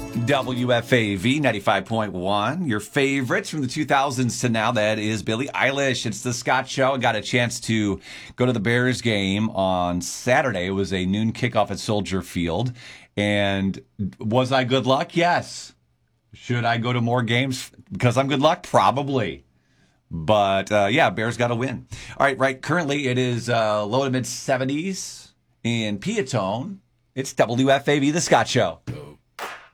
WFAV 95.1. Your favorites from the 2000s to now, that is Billie Eilish. It's the Scott Show. I got a chance to go to the Bears game on Saturday. It was a noon kickoff at Soldier Field. And was I good luck? Yes. Should I go to more games because I'm good luck? Probably. But, yeah, Bears got a win. All right. Currently, it is low to mid 70s in Peatone. It's WFAV, the Scott Show.